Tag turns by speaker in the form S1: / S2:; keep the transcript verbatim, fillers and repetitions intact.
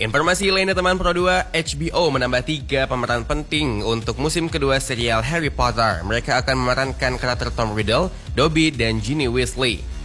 S1: Informasi lainnya teman Pro dua, H B O menambah tiga pemeran penting untuk musim kedua serial Harry Potter. Mereka akan memerankan karakter Tom Riddle, Dobby, dan Ginny Weasley.